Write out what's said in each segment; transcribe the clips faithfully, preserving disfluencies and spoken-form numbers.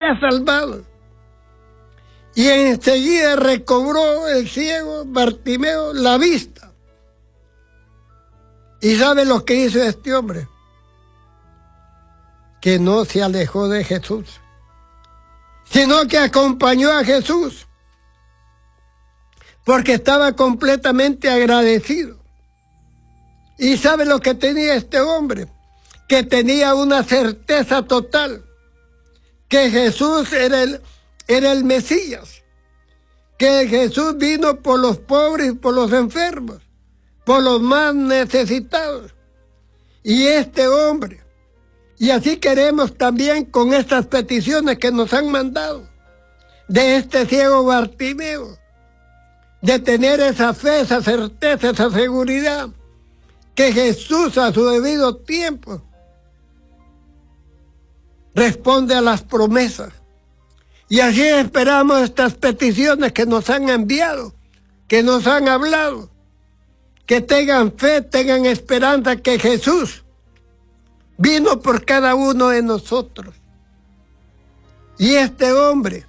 sea salvado. Y enseguida recobró el ciego Bartimeo la vista. ¿Y sabe lo que hizo este hombre? Que no se alejó de Jesús, sino que acompañó a Jesús, porque estaba completamente agradecido. ¿Y sabe lo que tenía este hombre? Que tenía una certeza total, que Jesús era el, era el Mesías, que Jesús vino por los pobres y por los enfermos, por los más necesitados. Y este hombre, y así queremos también con estas peticiones que nos han mandado, de este ciego Bartimeo, de tener esa fe, esa certeza, esa seguridad, que Jesús a su debido tiempo responde a las promesas. Y así esperamos estas peticiones que nos han enviado, que nos han hablado, que tengan fe, tengan esperanza que Jesús vino por cada uno de nosotros. Y este hombre,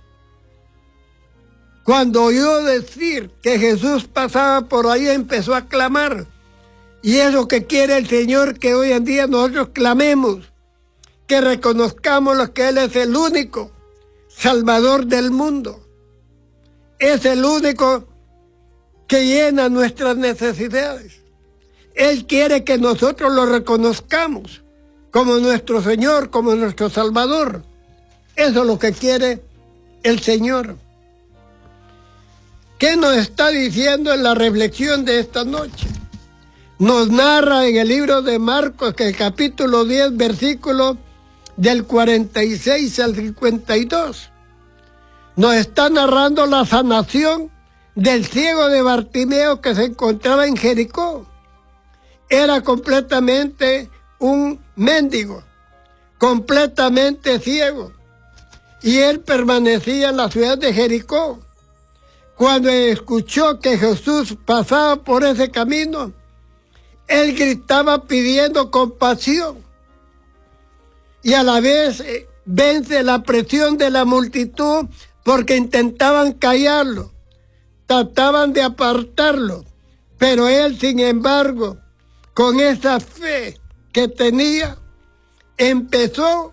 cuando oyó decir que Jesús pasaba por ahí, empezó a clamar. Y es lo que quiere el Señor, que hoy en día nosotros clamemos, que reconozcamos lo que Él es el único Salvador del mundo. Es el único que llena nuestras necesidades. Él quiere que nosotros lo reconozcamos como nuestro Señor, como nuestro Salvador. Eso es lo que quiere el Señor. ¿Qué nos está diciendo en la reflexión de esta noche? Nos narra en el libro de Marcos, que el capítulo diez, versículo del cuarenta y seis al cincuenta y dos, nos está narrando la sanación del ciego de Bartimeo que se encontraba en Jericó. Era completamente un mendigo, completamente ciego, y él permanecía en la ciudad de Jericó. Cuando escuchó que Jesús pasaba por ese camino, él gritaba pidiendo compasión, y a la vez vence la presión de la multitud, porque intentaban callarlo, trataban de apartarlo, pero él, sin embargo, con esa fe que tenía, empezó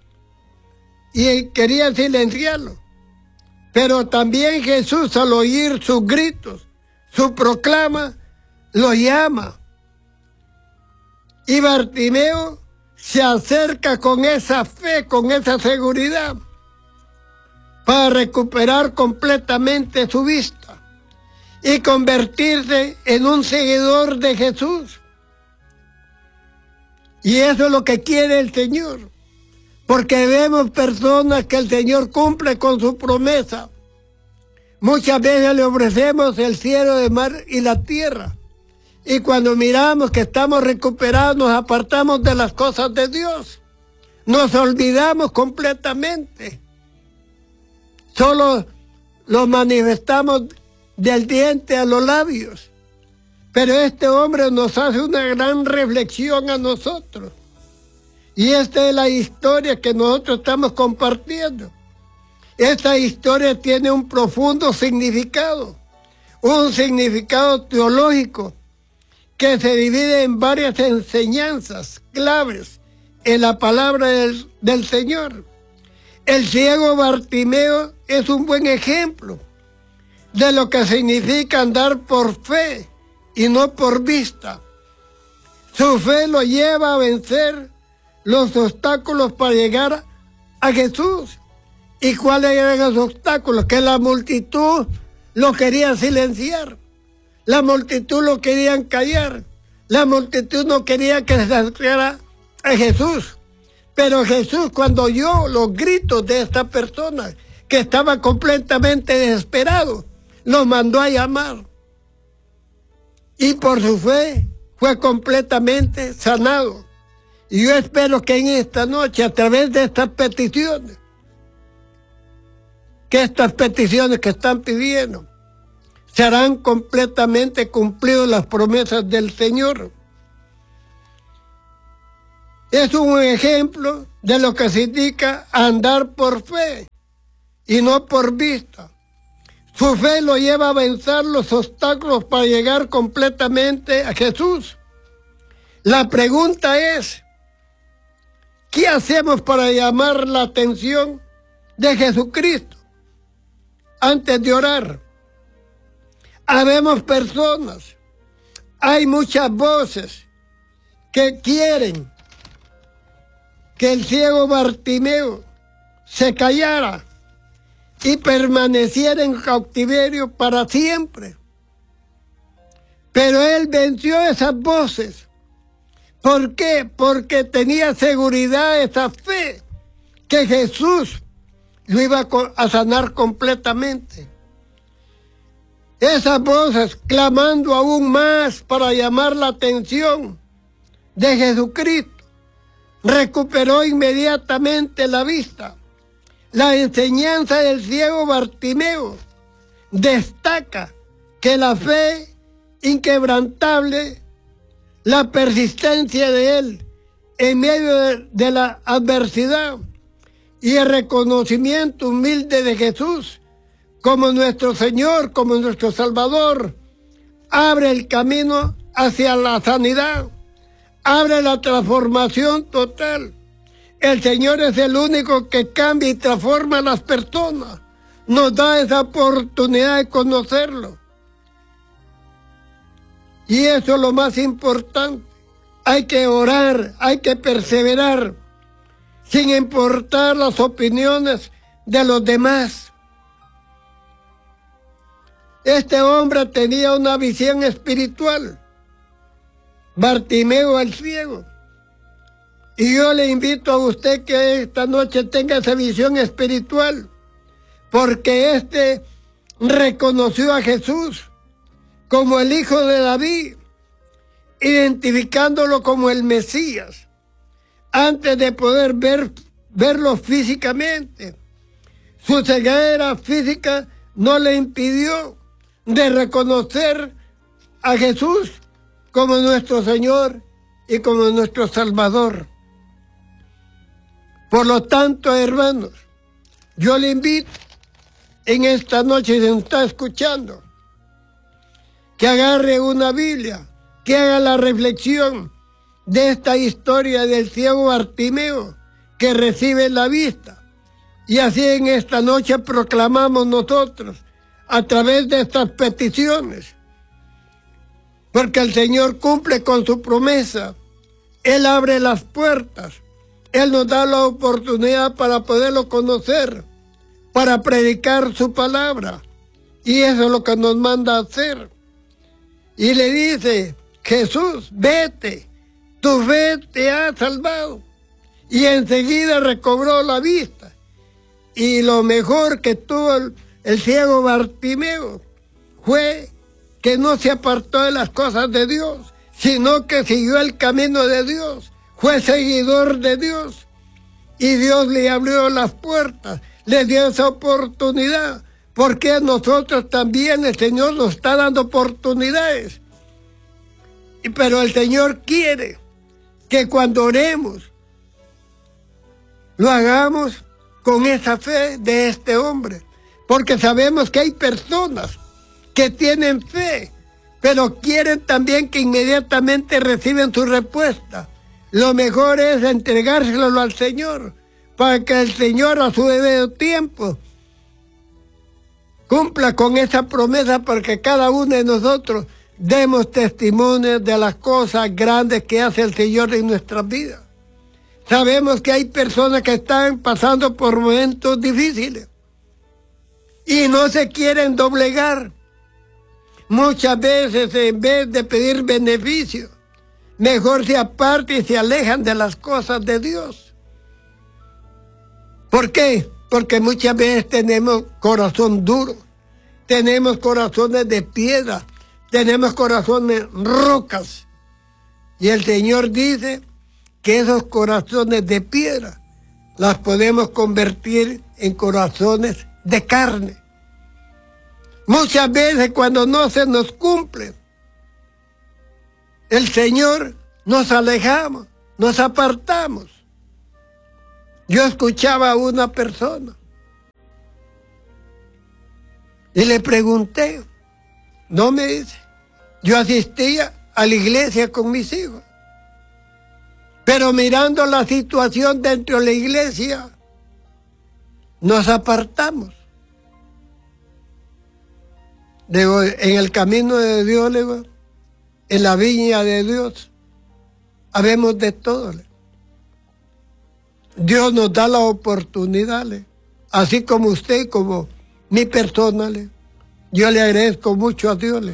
y quería silenciarlo. Pero también Jesús, al oír sus gritos, su proclama, lo llama. Y Bartimeo se acerca con esa fe, con esa seguridad, para recuperar completamente su vista y convertirse en un seguidor de Jesús. Y eso es lo que quiere el Señor, porque vemos personas que el Señor cumple con su promesa. Muchas veces le ofrecemos el cielo, el mar y la tierra, y cuando miramos que estamos recuperados, nos apartamos de las cosas de Dios. Nos olvidamos completamente. Solo lo manifestamos del diente a los labios. Pero este hombre nos hace una gran reflexión a nosotros. Y esta es la historia que nosotros estamos compartiendo. Esta historia tiene un profundo significado, un significado teológico que se divide en varias enseñanzas claves en la palabra del, del Señor. El ciego Bartimeo es un buen ejemplo de lo que significa andar por fe y no por vista. Su fe lo lleva a vencer los obstáculos para llegar a Jesús. ¿Y cuáles eran los obstáculos? Que la multitud lo quería silenciar. La multitud lo querían callar. La multitud no quería que se acercara a Jesús. Pero Jesús, cuando oyó los gritos de esta persona, que estaba completamente desesperado, lo mandó a llamar. Y por su fe fue completamente sanado. Y yo espero que en esta noche, a través de estas peticiones, que estas peticiones que están pidiendo, serán completamente cumplidas las promesas del Señor. Es un ejemplo de lo que significa andar por fe. y no por vista. Su fe lo lleva a vencer los obstáculos para llegar completamente a Jesús. La pregunta es, ¿qué hacemos para llamar la atención de Jesucristo antes de orar? Habemos personas, hay muchas voces que quieren que el ciego Bartimeo se callara y permaneciera en cautiverio para siempre. Pero él venció esas voces. ¿Por qué? Porque tenía seguridad, esa fe, que Jesús lo iba a sanar completamente. Esas voces clamando aún más para llamar la atención de Jesucristo, recuperó inmediatamente la vista. La enseñanza del ciego Bartimeo destaca que la fe inquebrantable, la persistencia de él en medio de, de la adversidad y el reconocimiento humilde de Jesús como nuestro Señor, como nuestro Salvador, abre el camino hacia la sanidad, abre la transformación total. El Señor es el único que cambia y transforma a las personas. Nos da esa oportunidad de conocerlo. Y eso es lo más importante. Hay que orar, hay que perseverar, sin importar las opiniones de los demás. Este hombre tenía una visión espiritual, Bartimeo el ciego. Y yo le invito a usted que esta noche tenga esa visión espiritual, porque este reconoció a Jesús como el Hijo de David, identificándolo como el Mesías, antes de poder ver, verlo físicamente. Su ceguera física no le impidió de reconocer a Jesús como nuestro Señor y como nuestro Salvador. Por lo tanto, hermanos, yo le invito en esta noche, si me está escuchando, que agarre una Biblia, que haga la reflexión de esta historia del ciego Bartimeo que recibe la vista. Y así en esta noche proclamamos nosotros a través de estas peticiones, porque el Señor cumple con su promesa. Él abre las puertas, Él nos da la oportunidad para poderlo conocer, para predicar su palabra, y eso es lo que nos manda a hacer. Y le dice, Jesús, vete, tu fe te ha salvado. Y enseguida recobró la vista. Y lo mejor que tuvo el, el ciego Bartimeo fue que no se apartó de las cosas de Dios, sino que siguió el camino de Dios, fue seguidor de Dios. Y Dios le abrió las puertas, le dio esa oportunidad, porque a nosotros también el Señor nos está dando oportunidades. Pero el Señor quiere que cuando oremos, lo hagamos con esa fe de este hombre, porque sabemos que hay personas que tienen fe, pero quieren también que inmediatamente reciben su respuesta. Lo mejor es entregárselo al Señor, para que el Señor a su debido tiempo cumpla con esa promesa, porque cada uno de nosotros demos testimonio de las cosas grandes que hace el Señor en nuestras vidas. Sabemos que hay personas que están pasando por momentos difíciles y no se quieren doblegar. Muchas veces, en vez de pedir beneficio, mejor se apartan y se alejan de las cosas de Dios. ¿Por qué? Porque muchas veces tenemos corazón duro, tenemos corazones de piedra, tenemos corazones rocas. Y el Señor dice que esos corazones de piedra las podemos convertir en corazones de carne. Muchas veces cuando no se nos cumple el Señor, nos alejamos, nos apartamos. Yo escuchaba a una persona Y le pregunté, no me dice, yo asistía a la iglesia con mis hijos, pero mirando la situación dentro de la iglesia, nos apartamos. Digo, en el camino de Dios, digo, en la viña de Dios, habemos de todo. Dios nos da la oportunidad, así como usted, como mi persona. Yo le agradezco mucho a Dios,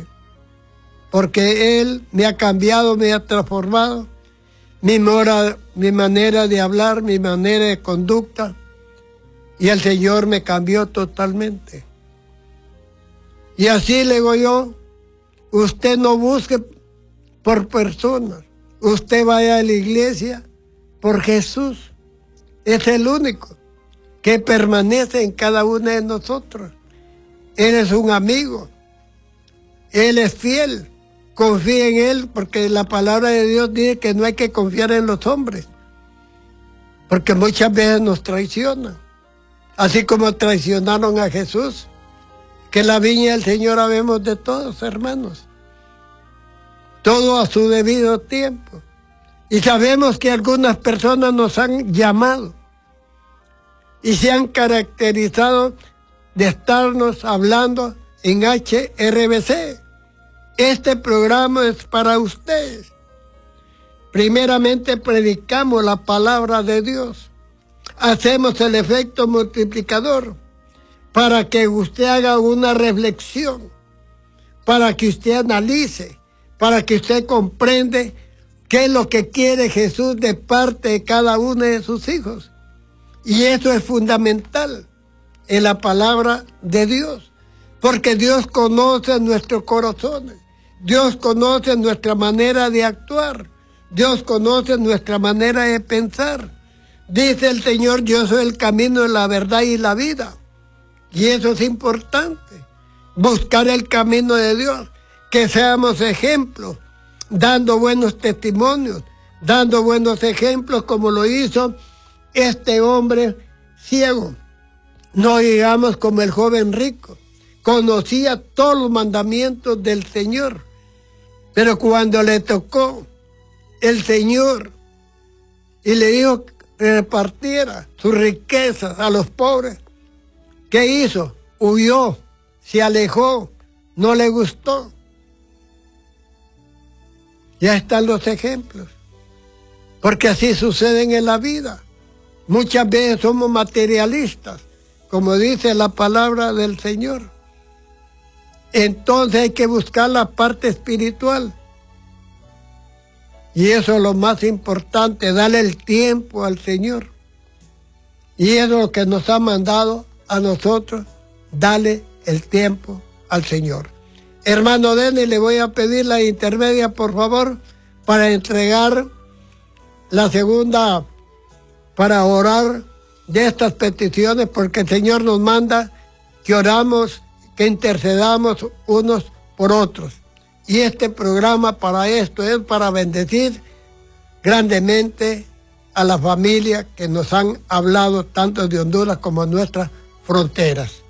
porque Él me ha cambiado, me ha transformado, mi, mora, mi manera de hablar, mi manera de conducta, y el Señor me cambió totalmente. Y así le digo yo, usted no busque por personas, usted vaya a la iglesia por Jesús. Es el único que permanece en cada uno de nosotros. Él es un amigo, Él es fiel, confía en Él, porque la palabra de Dios dice que no hay que confiar en los hombres, porque muchas veces nos traicionan, así como traicionaron a Jesús. Que la viña del Señor habemos de todos, hermanos. Todo a su debido tiempo. Y sabemos que algunas personas nos han llamado y se han caracterizado de estarnos hablando en H R B C. Este programa es para ustedes. Primeramente predicamos la palabra de Dios. Hacemos el efecto multiplicador, para que usted haga una reflexión, para que usted analice, para que usted comprende qué es lo que quiere Jesús de parte de cada uno de sus hijos. Y eso es fundamental en la palabra de Dios, porque Dios conoce nuestros corazones, Dios conoce nuestra manera de actuar, Dios conoce nuestra manera de pensar. Dice el Señor, yo soy el camino, la verdad y la vida. Y eso es importante, buscar el camino de Dios, que seamos ejemplos, dando buenos testimonios, dando buenos ejemplos como lo hizo este hombre ciego. No digamos como el joven rico, conocía todos los mandamientos del Señor, pero cuando le tocó el Señor y le dijo que repartiera sus riquezas a los pobres, ¿qué hizo? Huyó, se alejó, no le gustó. Ya están los ejemplos, porque así suceden en la vida. Muchas veces somos materialistas, como dice la palabra del Señor. Entonces hay que buscar la parte espiritual. Y eso es lo más importante, darle el tiempo al Señor. Y eso es lo que nos ha mandado a nosotros, dale el tiempo al Señor. Hermano Denis, le voy a pedir la intermedia, por favor, para entregar la segunda, para orar de estas peticiones, porque el Señor nos manda que oramos, que intercedamos unos por otros. Y este programa para esto es para bendecir grandemente a la familia que nos han hablado tanto de Honduras como de nuestras fronteras.